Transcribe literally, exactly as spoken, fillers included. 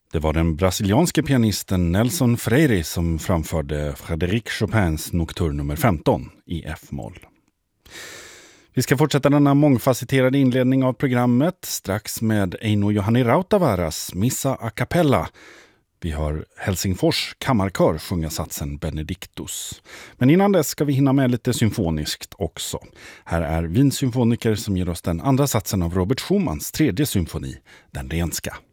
Det var den brasilianske pianisten Nelson Freire som framförde Frédéric Chopins nokturn nummer femton i F-moll. Vi ska fortsätta denna mångfacetterade inledning av programmet strax med Eino Johanni Rautavaras Missa a cappella. Vi har Helsingfors kammarkör sjunga satsen Benedictus. Men innan dess ska vi hinna med lite symfoniskt också. Här är Wiens symfoniker som ger oss den andra satsen av Robert Schumans tredje symfoni, den renska.